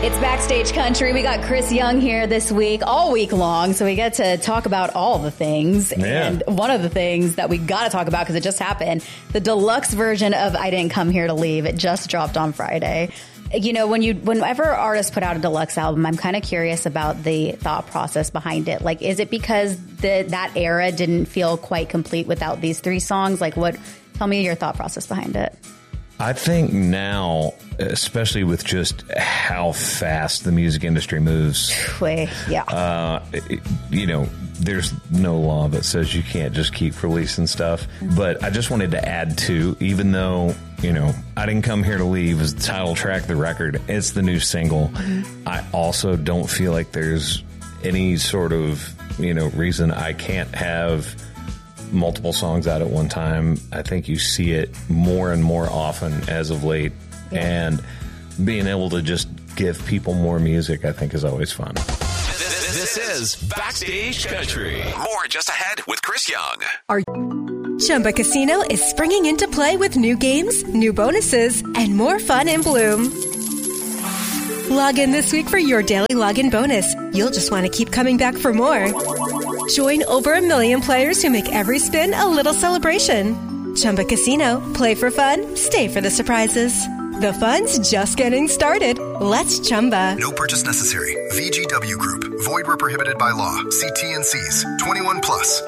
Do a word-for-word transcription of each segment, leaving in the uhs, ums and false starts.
It's Backstage Country. We got Chris Young here this week, all week long, so we get to talk about all the things. Yeah. And one of the things that we got to talk about, because it just happened, the deluxe version of I Didn't Come Here to Leave. It just dropped on Friday. You know, when you, whenever artists put out a deluxe album, I'm kind of curious about the thought process behind it. Like, is it because the that era didn't feel quite complete without these three songs? Like, what? Tell me your thought process behind it. I think now, especially with just how fast the music industry moves, Way, yeah. Uh, it, you know, there's no law that says you can't just keep releasing stuff. Mm-hmm. But I just wanted to add to, even though, you know, I Didn't Come Here to Leave is the title track of the record. It's the new single. Mm-hmm. I also don't feel like there's any sort of, you know, reason I can't have multiple songs out at one time. I think you see it more and more often as of late. Yeah. And being able to just give people more music, I think, is always fun. This, this is Backstage Country. More just ahead with Chris Young. Our Chumba Casino is springing into play with new games, new bonuses, and more fun in Bloom. Log in this week for your daily login bonus. You'll just want to keep coming back for more. Join over a million players who make every spin a little celebration. Chumba Casino. Play for fun. Stay for the surprises. The fun's just getting started. Let's Chumba. No purchase necessary. V G W Group. Void where prohibited by law. See T N Cs. twenty-one plus.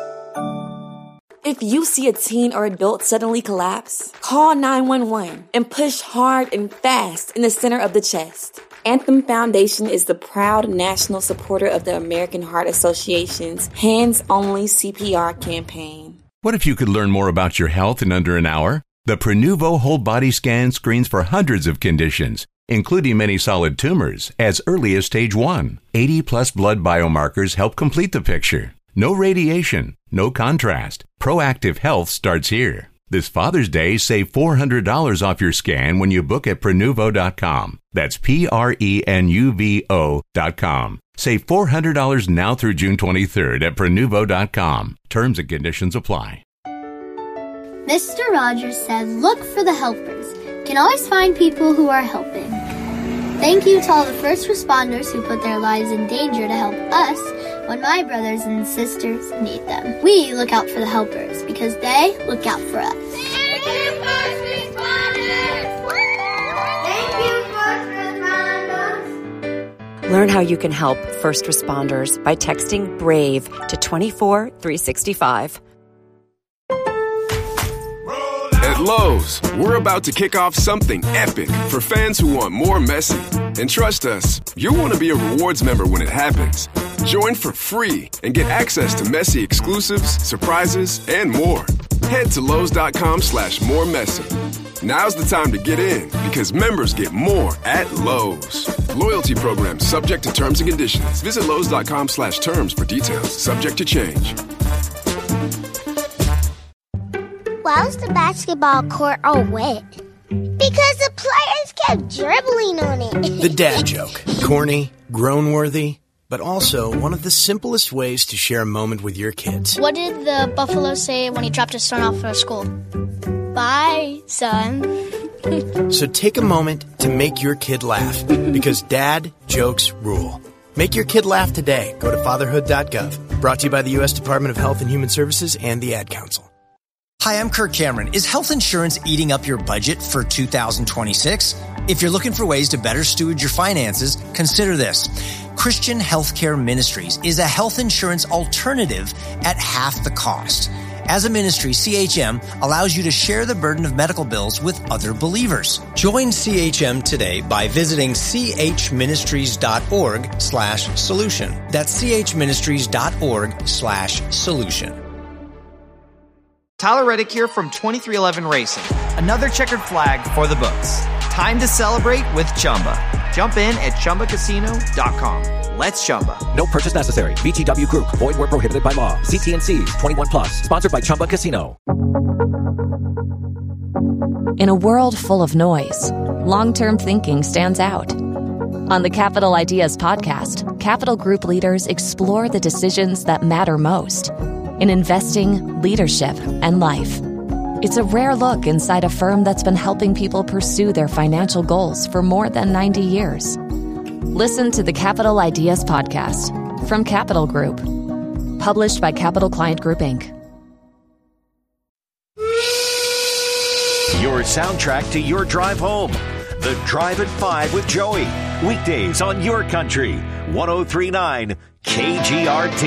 If you see a teen or adult suddenly collapse, call nine one one and push hard and fast in the center of the chest. Anthem Foundation is the proud national supporter of the American Heart Association's Hands Only C P R campaign. What if you could learn more about your health in under an hour? The Prenuvo Whole Body Scan screens for hundreds of conditions, including many solid tumors, as early as stage one. eighty plus blood biomarkers help complete the picture. No radiation, no contrast. Proactive health starts here. This Father's Day, save four hundred dollars off your scan when you book at Prenuvo dot com. That's P R E N U V O dot com. Save four hundred dollars now through June twenty-third at Prenuvo dot com. Terms and conditions apply. Mister Rogers said, look for the helpers. Can always find people who are helping. Thank you to all the first responders who put their lives in danger to help us when my brothers and sisters need them. We look out for the helpers because they look out for us. Thank you, first responders! Thank you, first responders! Learn how you can help first responders by texting BRAVE to two four three six five. At Lowe's, we're about to kick off something epic for fans who want more Messi. And trust us, you'll want to be a rewards member when it happens. Join for free and get access to Messi exclusives, surprises, and more. Head to Lowe's.com slash more Messi. Now's the time to get in because members get more at Lowe's. Loyalty program subject to terms and conditions. Visit Lowe's.com slash terms for details. Subject to change. Why was the basketball court all wet? Because the players kept dribbling on it. The dad joke. Corny, groan-worthy, but also one of the simplest ways to share a moment with your kids. What did the buffalo say when he dropped his son off at school? Bye, son. So take a moment to make your kid laugh, because dad jokes rule. Make your kid laugh today. Go to fatherhood dot gov. Brought to you by the U S Department of Health and Human Services and the Ad Council. Hi, I'm Kirk Cameron. Is health insurance eating up your budget for two thousand twenty-six? If you're looking for ways to better steward your finances, consider this. Christian Healthcare Ministries is a health insurance alternative at half the cost. As a ministry, C H M allows you to share the burden of medical bills with other believers. Join C H M today by visiting chministries.org slash solution. That's chministries.org slash solution. Tyler Reddick here from twenty-three eleven Racing. Another checkered flag for the books. Time to celebrate with Chumba. Jump in at Chumba Casino dot com. Let's Chumba. No purchase necessary. V G W Group. Void where prohibited by law. See T N Cs. twenty-one plus. Sponsored by Chumba Casino. In a world full of noise, long-term thinking stands out. On the Capital Ideas podcast, Capital Group leaders explore the decisions that matter most in investing, leadership, and life. It's a rare look inside a firm that's been helping people pursue their financial goals for more than ninety years. Listen to the Capital Ideas Podcast from Capital Group. Published by Capital Client Group, Incorporated. Your soundtrack to your drive home. The Drive at five with Joey. Weekdays on Your Country. one oh three point nine K G R T.